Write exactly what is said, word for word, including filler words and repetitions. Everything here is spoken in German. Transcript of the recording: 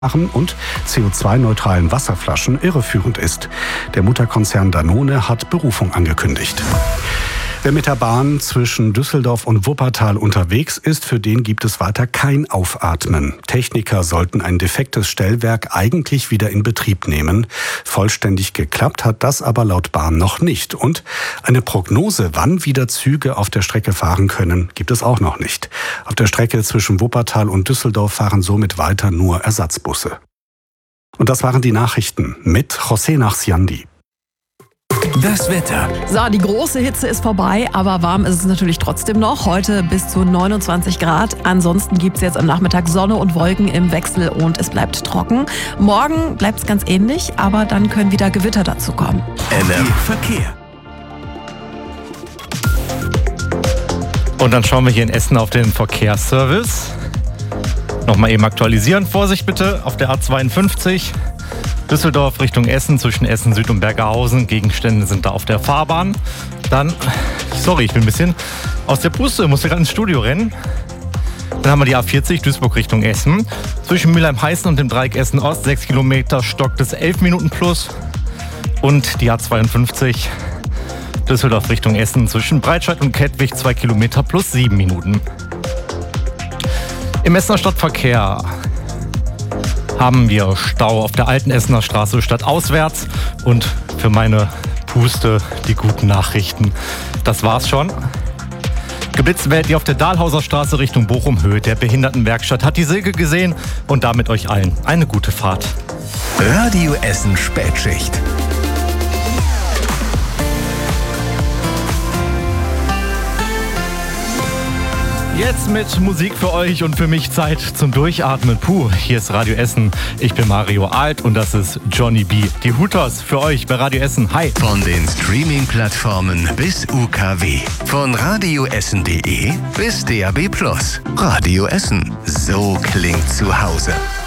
und C O zwei neutralen Wasserflaschen irreführend ist. Der Mutterkonzern Danone hat Berufung angekündigt. Wer mit der Bahn zwischen Düsseldorf und Wuppertal unterwegs ist, für den gibt es weiter kein Aufatmen. Techniker sollten ein defektes Stellwerk eigentlich wieder in Betrieb nehmen. Vollständig geklappt hat das aber laut Bahn noch nicht. Und eine Prognose, wann wieder Züge auf der Strecke fahren können, gibt es auch noch nicht. Auf der Strecke zwischen Wuppertal und Düsseldorf fahren somit weiter nur Ersatzbusse. Und das waren die Nachrichten mit José Nachsiandi. Das Wetter. So, die große Hitze ist vorbei, aber warm ist es natürlich trotzdem noch. Heute bis zu neunundzwanzig Grad. Ansonsten gibt es jetzt am Nachmittag Sonne und Wolken im Wechsel und es bleibt trocken. Morgen bleibt es ganz ähnlich, aber dann können wieder Gewitter dazu kommen. N R Verkehr. Und dann schauen wir hier in Essen auf den Verkehrsservice. Nochmal eben aktualisieren. Vorsicht bitte auf der A zweiundfünfzig. Düsseldorf Richtung Essen, zwischen Essen Süd und Bergerhausen. Gegenstände sind da auf der Fahrbahn. Dann, sorry, ich bin ein bisschen aus der Puste, musste gerade ins Studio rennen. Dann haben wir die A vierzig, Duisburg Richtung Essen. Zwischen Mülheim-Heißen und dem Dreieck Essen-Ost, sechs Kilometer, stockt es elf Minuten plus. Und die A zweiundfünfzig, Düsseldorf Richtung Essen, zwischen Breitscheid und Kettwig, zwei Kilometer plus sieben Minuten. Im Essener Stadtverkehr haben wir Stau auf der alten Essener Straße stadtauswärts. Und für meine Puste die guten Nachrichten. Das war's schon. Geblitzt werdet ihr auf der Dahlhauser Straße Richtung Bochum-Höhe der Behindertenwerkstatt. Hat die Silke gesehen und damit euch allen eine gute Fahrt. Radio Essen Spätschicht. Jetzt mit Musik für euch und für mich Zeit zum Durchatmen. Puh, hier ist Radio Essen. Ich bin Mario Alt und das ist Johnny B. Die Hooters für euch bei Radio Essen. Hi. Von den Streaming-Plattformen bis U K W. Von radioessen punkt de bis D A B plus. Radio Essen. So klingt zu Hause.